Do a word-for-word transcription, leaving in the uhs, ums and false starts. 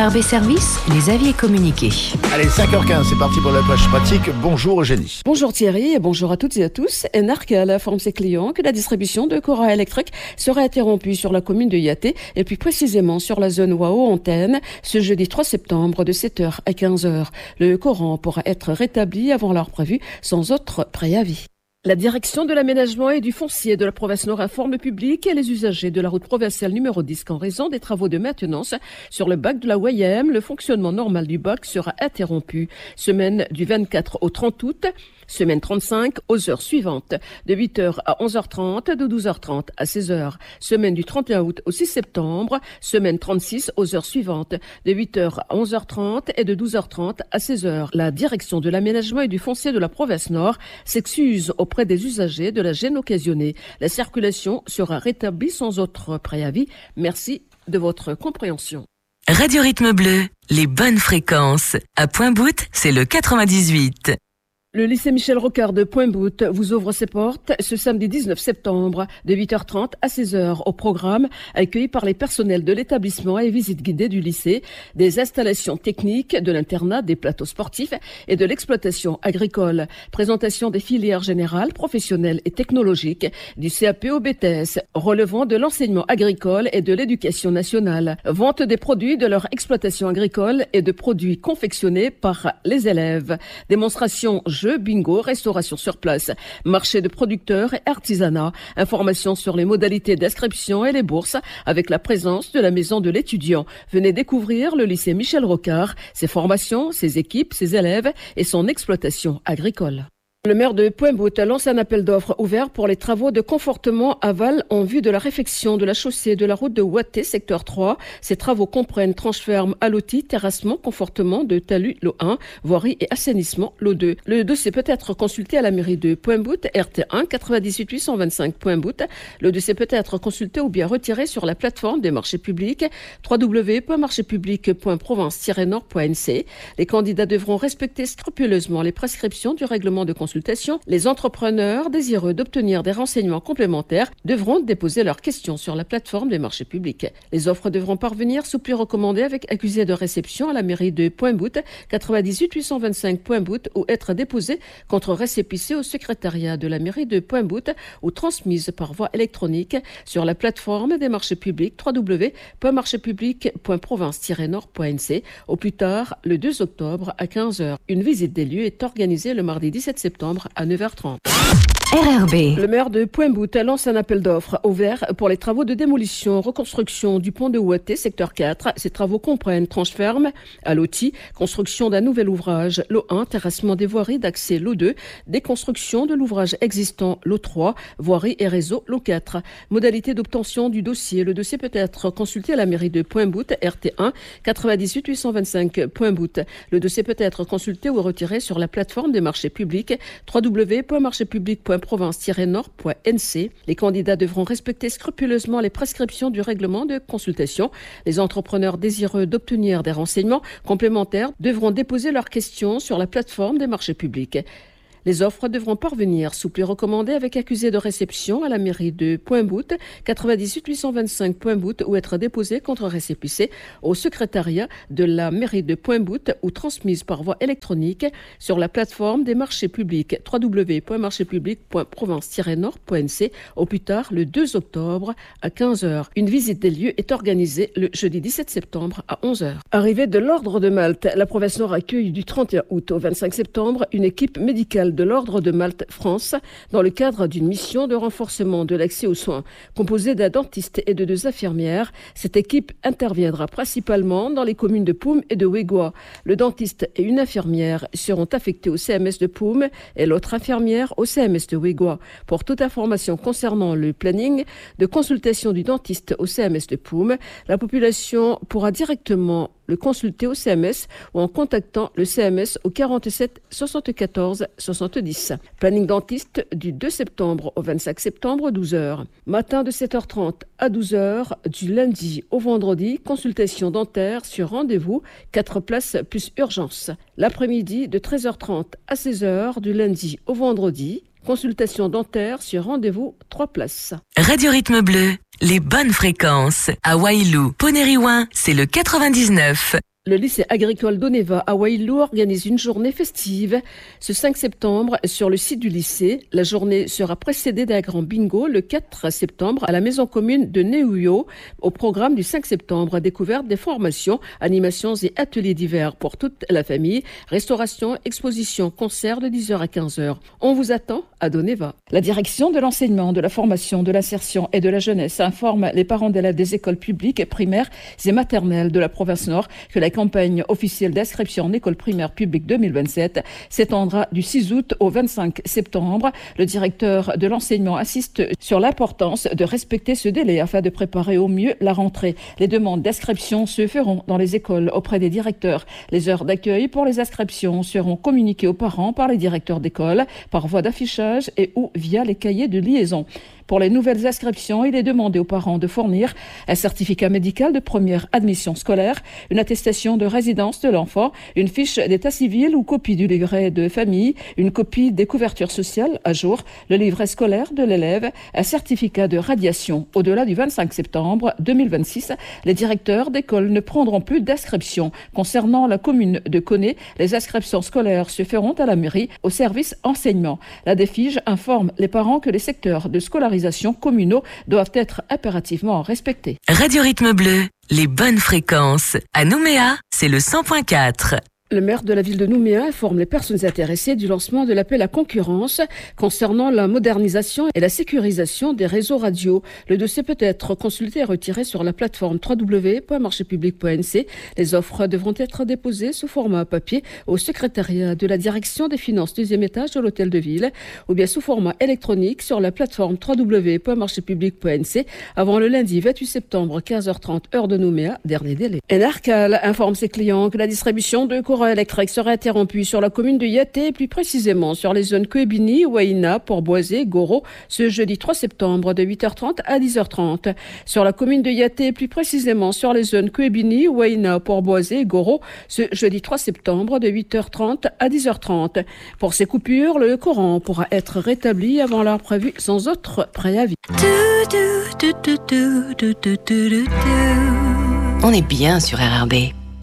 A R B Service, les avis et communiqués. Allez, cinq heures quinze, c'est parti pour la page pratique. Bonjour Eugénie. Bonjour Thierry et bonjour à toutes et à tous. Enarc informe ses clients que la distribution de courant électrique sera interrompue sur la commune de Yaté et plus précisément sur la zone Wao Antenne ce jeudi trois septembre de sept heures à quinze heures. Le courant pourra être rétabli avant l'heure prévue sans autre préavis. La direction de l'aménagement et du foncier de la province Nord informe le public et les usagers de la route provinciale numéro dix qu'en raison des travaux de maintenance sur le bac de la Wayem, le fonctionnement normal du bac sera interrompu. Semaine du vingt-quatre au trente août, semaine trente-cinq aux heures suivantes, de huit heures à onze heures trente, de douze heures trente à seize heures. Semaine du trente et un août au six septembre, semaine trente-six aux heures suivantes, de huit heures à onze heures trente et de douze heures trente à seize heures. La direction de l'aménagement et du foncier de la province Nord s'excuse auprès des usagers de la gêne occasionnée. La circulation sera rétablie sans autre préavis. Merci de votre compréhension. Radio Rythme Bleu, les bonnes fréquences. À Pointe-Boute, c'est le quatre-vingt-dix-huit. Le lycée Michel Rocard de Pointe-Boute vous ouvre ses portes ce samedi dix-neuf septembre de huit heures trente à seize heures. Au programme, accueilli par les personnels de l'établissement et visite guidée du lycée, des installations techniques, de l'internat, des plateaux sportifs et de l'exploitation agricole. Présentation des filières générales, professionnelles et technologiques du C A P au B T S, relevant de l'enseignement agricole et de l'éducation nationale. Vente des produits de leur exploitation agricole et de produits confectionnés par les élèves. Démonstration jeux, bingo, restauration sur place, marché de producteurs et artisanat, informations sur les modalités d'inscription et les bourses avec la présence de la maison de l'étudiant. Venez découvrir le lycée Michel Rocard, ses formations, ses équipes, ses élèves et son exploitation agricole. Le maire de Pointe-Boute lance un appel d'offres ouvert pour les travaux de confortement aval en vue de la réfection de la chaussée de la route de Ouaté, secteur trois. Ces travaux comprennent tranche ferme, allotis, terrassement, confortement de talus, lot un, voirie et assainissement, lot deux. Le dossier peut être consulté à la mairie de Pointe-Boute, R T un quatre-vingt-dix-huit huit cent vingt-cinq Pointe-Boute. Le dossier peut être consulté ou bien retiré sur la plateforme des marchés publics w w w point marché public point province tiret nord point n c. Les candidats devront respecter scrupuleusement les prescriptions du règlement de consultation. Les entrepreneurs désireux d'obtenir des renseignements complémentaires devront déposer leurs questions sur la plateforme des marchés publics. Les offres devront parvenir sous pli recommandé avec accusé de réception à la mairie de Pointe-Boute, quatre-vingt-dix-huit huit cent vingt-cinq Pointe-Boute, ou être déposées contre récépissé au secrétariat de la mairie de Pointe-Boute ou transmises par voie électronique sur la plateforme des marchés publics w w w point marché public point province tiret nord point n c au plus tard le deux octobre à quinze heures. Une visite des lieux est organisée le mardi dix-sept septembre à neuf heures trente. R R B. Le maire de Pointe-Boute lance un appel d'offres ouvert pour les travaux de démolition, reconstruction du pont de Ouaté, secteur quatre. Ces travaux comprennent tranche ferme, allotis, construction d'un nouvel ouvrage, lot un, terrassement des voiries d'accès, lot deux, déconstruction de l'ouvrage existant, lot trois, voirie et réseau, lot quatre. Modalité d'obtention du dossier. Le dossier peut être consulté à la mairie de Pointe-Boute, R T un, quatre-vingt-dix-huit huit cent vingt-cinq Pointe-Boute. Le dossier peut être consulté ou retiré sur la plateforme des marchés publics w w w point marché public point province tiret nord point n c. Les candidats devront respecter scrupuleusement les prescriptions du règlement de consultation. Les entrepreneurs désireux d'obtenir des renseignements complémentaires devront déposer leurs questions sur la plateforme des marchés publics. Les offres devront parvenir sous pli recommandé avec accusé de réception à la mairie de Pointe-Boute, quatre-vingt-dix-huit huit cent vingt-cinq Pointe-Boute, ou être déposées contre récépissé au secrétariat de la mairie de Pointe-Boute ou transmises par voie électronique sur la plateforme des marchés publics w w w point marché public point province tiret nord point n c au plus tard le deux octobre à quinze heures. Une visite des lieux est organisée le jeudi dix-sept septembre à onze heures. Arrivée de l'Ordre de Malte, la province Nord accueille du trente et un août au vingt-cinq septembre une équipe médicale de l'Ordre de Malte France dans le cadre d'une mission de renforcement de l'accès aux soins. Composée d'un dentiste et de deux infirmières, cette équipe interviendra principalement dans les communes de Poum et de Ouégoua. Le dentiste et une infirmière seront affectés au C M S de Poum et l'autre infirmière au C M S de Ouégoua. Pour toute information concernant le planning de consultation du dentiste au C M S de Poum, la population pourra directement le consulter au C M S ou en contactant le C M S au quarante-sept soixante-quatorze soixante-dix. Planning dentiste du deux septembre au vingt-cinq septembre, douze heures. Matin de sept heures trente à douze heures, du lundi au vendredi, consultation dentaire sur rendez-vous, quatre places plus urgence. L'après-midi de treize heures trente à seize heures, du lundi au vendredi, consultation dentaire sur rendez-vous, trois places. Radio Rythme Bleu, les bonnes fréquences. À Wailou, Ponériouin, c'est le quatre-vingt-dix-neuf. Le lycée agricole d'Oneva à Wailou organise une journée festive ce cinq septembre sur le site du lycée. La journée sera précédée d'un grand bingo le quatre septembre à la maison commune de Néouyo. Au programme du cinq septembre, découverte des formations, animations et ateliers divers pour toute la famille, restauration, exposition, concert de dix heures à quinze heures. On vous attend à Doneva. La direction de l'enseignement, de la formation, de l'insertion et de la jeunesse informe les parents d'élèves des écoles publiques, primaires et maternelles de la province Nord que la campagne officielle d'inscription en école primaire publique deux mille vingt-sept s'étendra du six août au vingt-cinq septembre. Le directeur de l'enseignement insiste sur l'importance de respecter ce délai afin de préparer au mieux la rentrée. Les demandes d'inscription se feront dans les écoles auprès des directeurs. Les heures d'accueil pour les inscriptions seront communiquées aux parents par les directeurs d'école, par voie d'affichage et ou via les cahiers de liaison. Pour les nouvelles inscriptions, il est demandé aux parents de fournir un certificat médical de première admission scolaire, une attestation de résidence de l'enfant, une fiche d'état civil ou copie du livret de famille, une copie des couvertures sociales à jour, le livret scolaire de l'élève, un certificat de radiation. Au-delà du vingt-cinq septembre deux mille vingt-six, les directeurs d'école ne prendront plus d'inscriptions. Concernant la commune de Koné, les inscriptions scolaires se feront à la mairie au service enseignement. La DEFIGE informe les parents que les secteurs de scolarisation communaux doivent être impérativement respectés. Radio Rythme Bleu, les bonnes fréquences. À Nouméa, c'est le cent point quatre. Le maire de la ville de Nouméa informe les personnes intéressées du lancement de l'appel à concurrence concernant la modernisation et la sécurisation des réseaux radio. Le dossier peut être consulté et retiré sur la plateforme w w w point marché public point n c. Les offres devront être déposées sous format papier au secrétariat de la direction des finances deuxième étage de l'hôtel de ville ou bien sous format électronique sur la plateforme w w w point marché public point n c avant le lundi vingt-huit septembre quinze heures trente heure de Nouméa, dernier délai. Enarcal informe ses clients que la distribution de courant électrique sera interrompue sur la commune de Yaté, plus précisément sur les zones Kouébini, Waïna, Port-Boisé, Goro, ce jeudi trois septembre de huit heures trente à dix heures trente. Sur la commune de Yaté, plus précisément sur les zones Kouébini, Waïna, Port-Boisé, Goro, ce jeudi trois septembre de huit heures trente à dix heures trente. Pour ces coupures, le courant pourra être rétabli avant l'heure prévue sans autre préavis. On est bien sur R R B.